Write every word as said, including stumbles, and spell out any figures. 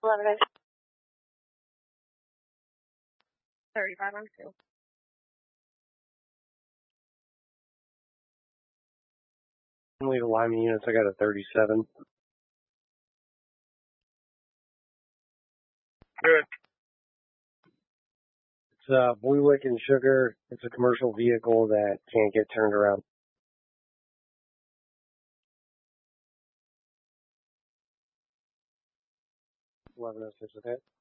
eleven oh thirty-five on two. Leave alignment units, I got a thirty-seven. Good. It's uh, Blue Lick and Sugar. It's a commercial vehicle that can't get turned around. eleven oh six, okay?